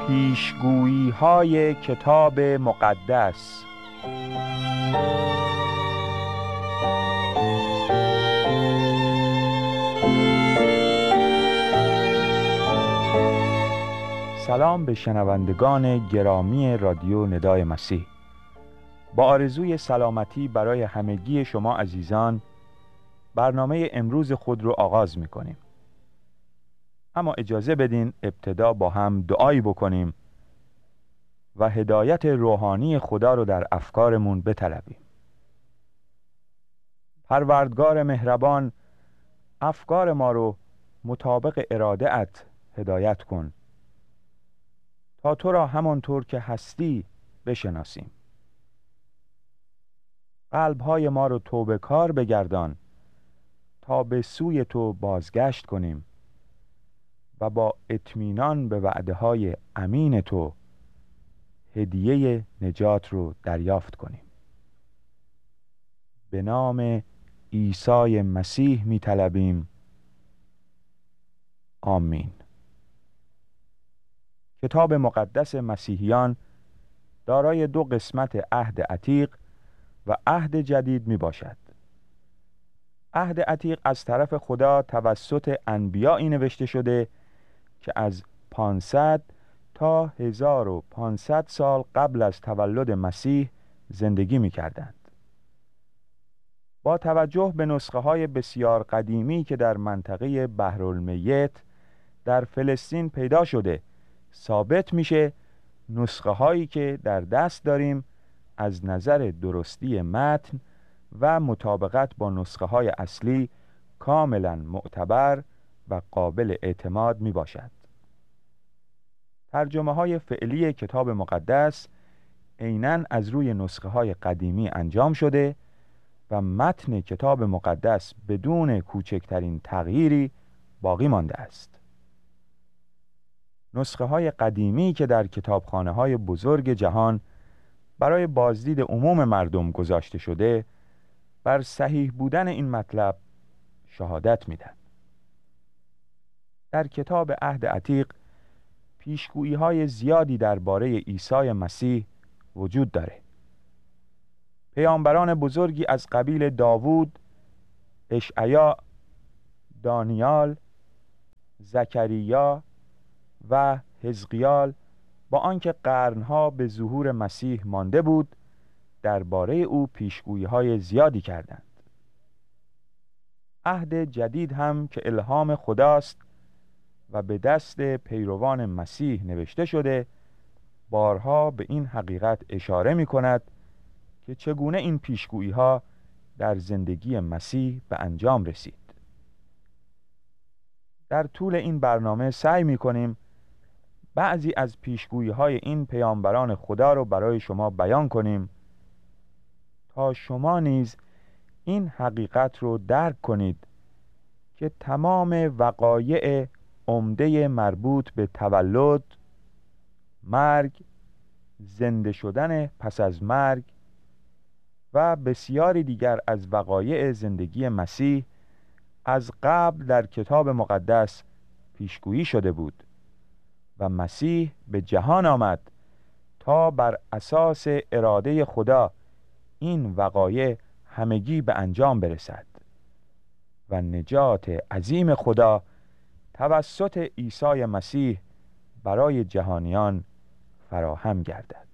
پیشگویی‌های کتاب مقدس. سلام به شنوندگان گرامی رادیو ندای مسیح. با آرزوی سلامتی برای همگی شما عزیزان برنامه امروز خود رو آغاز می‌کنیم. اما اجازه بدین ابتدا با هم دعایی بکنیم و هدایت روحانی خدا رو در افکارمون بطلبیم. پروردگار مهربان، افکار ما رو مطابق اراده‌ات هدایت کن تا تو را همانطور که هستی بشناسیم. قلب‌های ما رو توبه کار بگردان تا به سوی تو بازگشت کنیم و با اطمینان به وعده‌های امین تو هدیه نجات رو دریافت کنیم. به نام عیسی مسیح می طلبیم. آمین. کتاب مقدس مسیحیان دارای دو قسمت عهد عتیق و عهد جدید می باشد. عهد عتیق از طرف خدا توسط انبیایی نوشته شده که از 500 تا 1500 سال قبل از تولد مسیح زندگی می کردند. با توجه به نسخه های بسیار قدیمی که در منطقه بحرالمیت در فلسطین پیدا شده ثابت میشه نسخه هایی که در دست داریم از نظر درستی متن و مطابقت با نسخه های اصلی کاملا معتبر و قابل اعتماد می باشد. ترجمه های فعلی کتاب مقدس عیناً از روی نسخه های قدیمی انجام شده و متن کتاب مقدس بدون کوچکترین تغییری باقی مانده است. نسخه های قدیمی که در کتابخانه های بزرگ جهان برای بازدید عموم مردم گذاشته شده بر صحیح بودن این مطلب شهادت میدن. در کتاب عهد عتیق پیشگویی های زیادی درباره عیسی مسیح وجود داره. پیامبران بزرگی از قبیل داوود، اشعیا، دانیال، زکریا و حزقیال با آنکه قرنها به ظهور مسیح مانده بود درباره او پیشگویی‌های زیادی کردند. عهد جدید هم که الهام خداست و به دست پیروان مسیح نوشته شده بارها به این حقیقت اشاره می‌کند که چگونه این پیشگویی‌ها در زندگی مسیح به انجام رسید. در طول این برنامه سعی می‌کنیم بعضی از پیشگویی‌های این پیامبران خدا رو برای شما بیان کنیم تا شما نیز این حقیقت رو درک کنید که تمام وقایع عمده مربوط به تولد، مرگ، زنده شدن پس از مرگ و بسیاری دیگر از وقایع زندگی مسیح از قبل در کتاب مقدس پیشگویی شده بود و مسیح به جهان آمد تا بر اساس اراده خدا این وقایع همگی به انجام برسد و نجات عظیم خدا توسط عیسی مسیح برای جهانیان فراهم گردد.